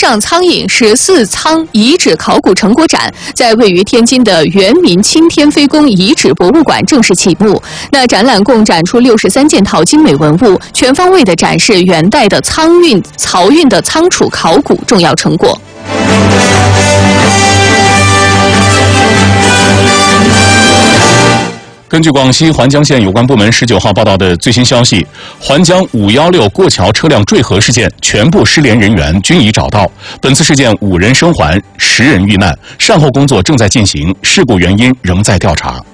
上苍蝇14仓遗址考古成果展在位于天津的原民钦天妃宫遗址博物馆正式启幕。那展览共展出63件淘精美文物，全方位的展示元代的漕运的仓储考古重要成果。 根据广西环江县有关部门19号报道的最新消息，环江516过桥车辆坠河事件全部失联人员均已找到。本次事件5人生还，10人遇难，善后工作正在进行，事故原因仍在调查。